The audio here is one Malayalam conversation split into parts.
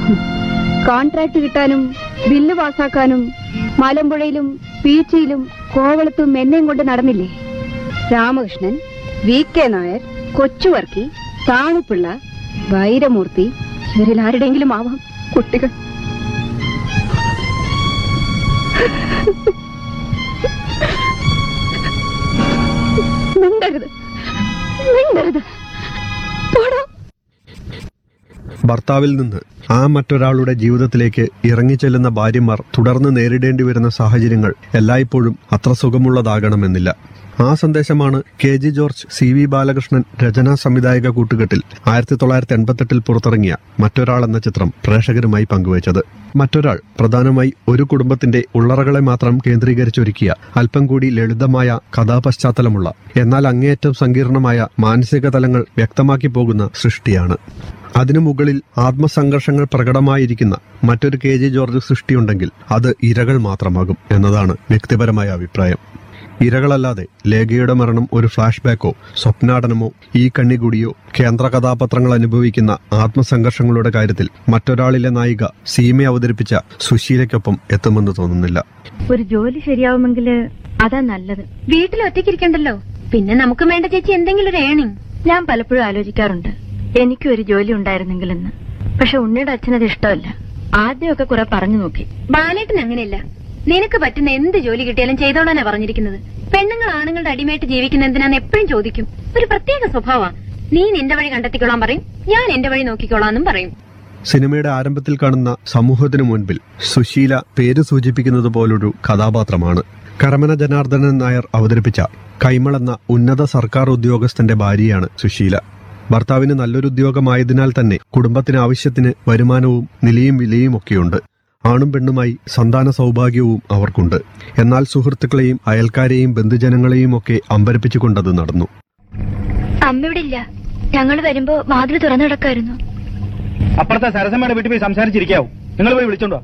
കോൺട്രാക്ട് കിട്ടാനും ബില്ല് പാസാക്കാനും മലമ്പുഴയിലും പീച്ചിയിലും കോവളത്തും എന്നെയും കൊണ്ട് നടന്നില്ലേ? രാമകൃഷ്ണൻ, VK നായർ, കൊച്ചുവർക്കി, താണുപിള്ള, വൈരമൂർത്തി, ഇവരിൽ ആരുടെയെങ്കിലും ആവാം കുട്ടികൾ. മിണ്ടരുത്, മിണ്ടരുത്. ഭർത്താവിൽ നിന്ന് ആ മറ്റൊരാളുടെ ജീവിതത്തിലേക്ക് ഇറങ്ങിച്ചെല്ലുന്ന ഭാര്യമാർ തുടർന്ന് നേരിടേണ്ടി വരുന്ന സാഹചര്യങ്ങൾ എല്ലായ്പ്പോഴും അത്ര സുഖമുള്ളതാകണമെന്നില്ല. ആ സന്ദേശമാണ് KG ജോർജ്, CV ബാലകൃഷ്ണൻ രചനാ സംവിധായക കൂട്ടുകെട്ടിൽ 1988 പുറത്തിറങ്ങിയ മറ്റൊരാൾ എന്ന ചിത്രം പ്രേക്ഷകരുമായി പങ്കുവച്ചത്. മറ്റൊരാൾ പ്രധാനമായി ഒരു കുടുംബത്തിന്റെ ഉള്ളറകളെ മാത്രം കേന്ദ്രീകരിച്ചൊരുക്കിയ അല്പം കൂടി ലളിതമായ കഥാപശ്ചാത്തലമുള്ള എന്നാൽ അങ്ങേയറ്റം സങ്കീർണമായ മാനസിക തലങ്ങൾ വ്യക്തമാക്കി പോകുന്ന സൃഷ്ടിയാണ്. അതിനു മുകളിൽ ആത്മസംഘർഷങ്ങൾ പ്രകടമായിരിക്കുന്ന മറ്റൊരു KG ജോർജ് സൃഷ്ടിയുണ്ടെങ്കിൽ അത് ഇരകൾ മാത്രമാകും എന്നതാണ് വ്യക്തിപരമായ അഭിപ്രായം. ഇരകളല്ലാതെ ലേഖയുടെ മരണം ഒരു ഫ്ലാഷ് ബാക്കോ സ്വപ്നാടനമോ ഈ കണ്ണികൂടിയോ കേന്ദ്ര കഥാപാത്രങ്ങൾ അനുഭവിക്കുന്ന ആത്മസംഘർഷങ്ങളുടെ കാര്യത്തിൽ മറ്റൊരാളിലെ നായിക സീമ അവതരിപ്പിച്ച സുശീലയ്ക്കൊപ്പം എത്തുമെന്ന് തോന്നുന്നില്ല. ഒരു ജോലി ശരിയാവുമെങ്കിൽ അതാ നല്ലത്. വീട്ടിൽ ഒറ്റയ്ക്കിരിക്കണ്ടല്ലോ. പിന്നെ നമുക്ക് വേണ്ട ചേച്ചി എന്തെങ്കിലും ഒരു ഏണിങ്. ഞാൻ പലപ്പോഴും ആലോചിക്കാറുണ്ട്, എനിക്കും ഒരു ജോലി ഉണ്ടായിരുന്നെങ്കിലെന്ന്. പക്ഷെ ഉണ്ണിയുടെ അച്ഛനത് ഇഷ്ടമല്ല. ആദ്യമൊക്കെ കുറെ പറഞ്ഞു നോക്കി. ബാലേട്ടൻ അങ്ങനെയല്ല. നിനക്ക് പറ്റുന്ന എന്ത് ജോലി കിട്ടിയാലും ചെയ്തോളാനാ പറഞ്ഞിരിക്കുന്നത്. പെണ്ണുങ്ങൾ ആണുങ്ങളുടെ അടിമയായിട്ട് ജീവിക്കുന്ന എന്തിനാന്ന് എപ്പോഴും ചോദിക്കും. ഒരു പ്രത്യേക സ്വഭാവമാ. നീ നിന്റെ വഴി കണ്ടെത്തിക്കോളാൻ പറയും, ഞാൻ എന്റെ വഴി നോക്കിക്കോളാന്നും പറയും. സിനിമയുടെ ആരംഭത്തിൽ കാണുന്ന സമൂഹത്തിനു മുൻപിൽ സുശീല പേര് സൂചിപ്പിക്കുന്നത് പോലൊരു കഥാപാത്രമാണ്. കരമന ജനാർദ്ദനൻ നായർ അവതരിപ്പിച്ച കൈമൾ എന്ന ഉന്നത സർക്കാർ ഉദ്യോഗസ്ഥന്റെ ഭാര്യയാണ് സുശീല. ഭർത്താവിന് നല്ലൊരു ഉദ്യോഗമായതിനാൽ തന്നെ കുടുംബത്തിന് ആവശ്യത്തിന് വരുമാനവും നിലയും വിലയും ഒക്കെയുണ്ട്. ആണും പെണ്ണുമായി സന്താന സൗഭാഗ്യവും അവർക്കുണ്ട്. എന്നാൽ സുഹൃത്തുക്കളെയും അയൽക്കാരെയും ബന്ധുജനങ്ങളെയും ഒക്കെ അമ്പരപ്പിച്ചുകൊണ്ടത് നടന്നു. അമ്മ ഇവിടെ ഇല്ല. ഞങ്ങൾ വരുമ്പോ വാതിൽ തുറന്നു കിടക്കായിരുന്നു. അപ്പുറത്തെ സരസമ്മയുടെ വീട്ടിൽ പോയി സംസാരിച്ചിരിക്കാവും. നിങ്ങൾ പോയി വിളിച്ചോണ്ടോ?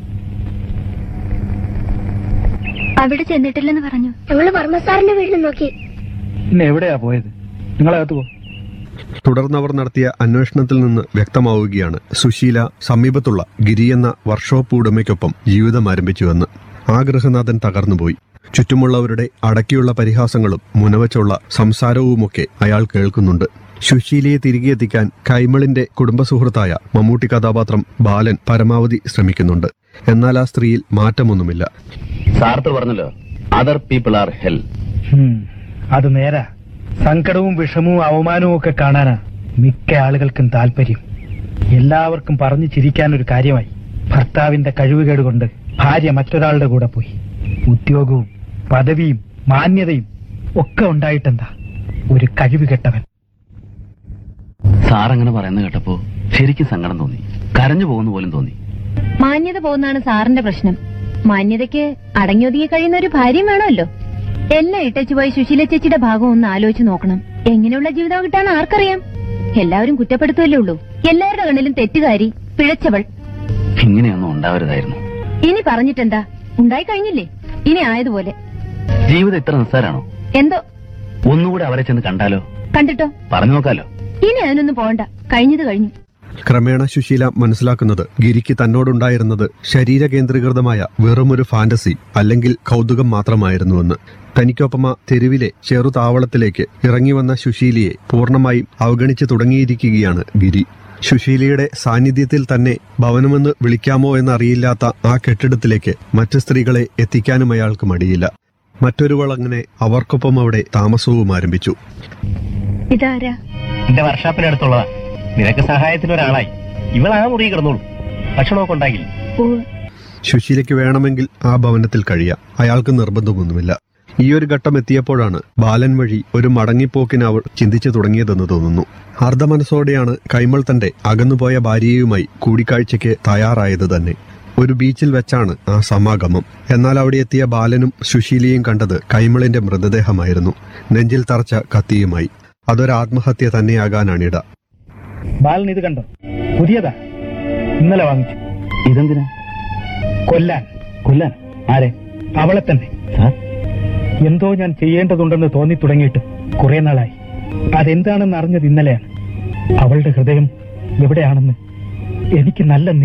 അവിടെ ചെന്നിട്ടില്ലെന്ന് പറഞ്ഞു. ഞങ്ങള് വർമ്മസാറിന്റെ വീട്ടിൽ നോക്കി. പിന്നെ എവിടെയാ പോയത്? നിങ്ങളകത്ത് പോ. തുടർന്നവർ നടത്തിയ അന്വേഷണത്തിൽ നിന്ന് വ്യക്തമാവുകയാണ് സുശീല സമീപത്തുള്ള ഗിരി എന്ന വർക്ക്ഷോപ്പ് ഉടമയ്ക്കൊപ്പം ജീവിതം ആരംഭിച്ചുവെന്ന്. ആ ഗൃഹനാഥൻ തകർന്നുപോയി. ചുറ്റുമുള്ളവരുടെ അടക്കിയുള്ള പരിഹാസങ്ങളും മുനവച്ചുള്ള സംസാരവുമൊക്കെ അയാൾ കേൾക്കുന്നുണ്ട്. സുശീലയെ തിരികെ എത്തിക്കാൻ കൈമളിന്റെ കുടുംബസുഹൃത്തായ മമ്മൂട്ടി കഥാപാത്രം ബാലൻ പരമാവധി ശ്രമിക്കുന്നുണ്ട്. എന്നാൽ ആ സ്ത്രീയിൽ മാറ്റമൊന്നുമില്ല. സാർത്ത് പറഞ്ഞല്ലോ, അതർ പീപ്പിൾ ആർ ഹെൽ. അത് നേരാ. സങ്കടവും വിഷമവും അവമാനവും ഒക്കെ കാണാനാ മിക്ക ആളുകൾക്കും താല്പര്യം. എല്ലാവർക്കും പറഞ്ഞു ചിരിക്കാനൊരു കാര്യമായി ഭർത്താവിന്റെ കഴിവുകേട് കൊണ്ട് ഭാര്യ മറ്റൊരാളുടെ കൂടെ പോയി. ഉദ്യോഗവും പദവിയും മാന്യതയും ഒക്കെ ഉണ്ടായിട്ടെന്താ, ഒരു കഴിവ് കെട്ടവൻ. സാറങ്ങനെ പറയുന്നത് കേട്ടപ്പോ ശരിക്കും സങ്കടം തോന്നി. കരഞ്ഞു പോകുന്ന പോലും തോന്നി. മാന്യത പോകുന്നതാണ് സാറിന്റെ പ്രശ്നം. മാന്യതയ്ക്ക് അടങ്ങിയൊതുങ്ങി കഴിയുന്ന ഒരു ഭാര്യയും വേണമല്ലോ. എല്ലാം ഇട്ടച്ചു പോയി സുശീല ചേച്ചിയുടെ ഭാഗം ഒന്ന് ആലോചിച്ച് നോക്കണം. എങ്ങനെയുള്ള ജീവിതം കിട്ടാൻ ആർക്കറിയാം? എല്ലാവരും കുറ്റപ്പെടുത്തുകയല്ലേ ഉള്ളൂ. എല്ലാവരുടെ കണ്ണിലും തെറ്റുകാരി, പിഴച്ചവൾ. ഇങ്ങനെയൊന്നും ഉണ്ടാവരുതായിരുന്നു. ഇനി പറഞ്ഞിട്ടെന്താ, ഉണ്ടായി കഴിഞ്ഞില്ലേ, ഇനി ആയതുപോലെ. ജീവിതം ഇത്ര നിസ്സാരാണോ? എന്തോ. ഒന്നുകൂടെ അവരെ ചെന്ന് കണ്ടാലോ? കണ്ടിട്ടോ? പറഞ്ഞു നോക്കാലോ. ഇനി അതിനൊന്നും പോകണ്ട, കഴിഞ്ഞത് കഴിഞ്ഞു. ക്രമേണ സുശീല മനസ്സിലാക്കുന്നത് ഗിരിക്ക് തന്നോടുണ്ടായിരുന്നത് ശരീര കേന്ദ്രീകൃതമായ വെറുമൊരു ഫാന്റസി അല്ലെങ്കിൽ കൗതുകം മാത്രമായിരുന്നുവെന്ന്. തനിക്കൊപ്പമ തെരുവിലെ ചെറുതാവളത്തിലേക്ക് ഇറങ്ങിവന്ന സുശീലയെ പൂർണ്ണമായും അവഗണിച്ചു തുടങ്ങിയിരിക്കുകയാണ് ഗിരി. സുശീലയുടെ സാന്നിധ്യത്തിൽ തന്നെ ഭവനമെന്ന് വിളിക്കാമോ എന്നറിയില്ലാത്ത ആ കെട്ടിടത്തിലേക്ക് മറ്റു സ്ത്രീകളെ എത്തിക്കാനും അയാൾക്ക് മടിയില്ല. മറ്റൊരുവൾ അങ്ങനെ അവർക്കൊപ്പം അവിടെ താമസവും ആരംഭിച്ചു. ഇതാരാ? എന്റെ വർഷാപ്പിനടുത്തുള്ളതാ. നിനക്ക് സഹായത്തിന് ഒരാളായി. ഇവളാ മുറി കിടന്നോളൂ. ഭക്ഷണമൊക്കെ ഉണ്ടാകില്ല. സുശീലയ്ക്ക് വേണമെങ്കിൽ ആ ഭവനത്തിൽ കഴിയാം. അയാൾക്ക് നിർബന്ധമൊന്നുമില്ല. ഈ ഒരു ഘട്ടം എത്തിയപ്പോഴാണ് ബാലൻ വഴി ഒരു മടങ്ങിപ്പോക്കിന് അവൾ ചിന്തിച്ചു തുടങ്ങിയതെന്ന് തോന്നുന്നു. അർദ്ധമനസ്സോടെയാണ് കൈമൾ തന്റെ അകന്നുപോയ ഭാര്യയുമായി കൂടിക്കാഴ്ചയ്ക്ക് തയ്യാറായത് തന്നെ. ഒരു ബീച്ചിൽ വെച്ചാണ് ആ സമാഗമം. എന്നാൽ അവിടെ എത്തിയ ബാലനും സുശീലയും കണ്ടത് കൈമളിന്റെ മൃതദേഹമായിരുന്നു, നെഞ്ചിൽ തറച്ച കത്തിയുമായി. അതൊരു ആത്മഹത്യ തന്നെയാകാനാണിട. ബാലൻ ഇത് കണ്ടോ? പുതിയതാ, ഇന്നലെ വാങ്ങിച്ചു. ഇതെന്തിനാ? കൊല്ലാൻ. കൊല്ലാൻ? ആരെ? അവളെ തന്നെ. എന്തോ ഞാൻ ചെയ്യേണ്ടതുണ്ടെന്ന് തോന്നി തുടങ്ങിയിട്ട് കുറെ നാളായി. അതെന്താണെന്ന് അറിഞ്ഞത് ഇന്നലെയാണ്. അവളുടെ ഹൃദയം എവിടെയാണെന്ന് എനിക്ക് നല്ല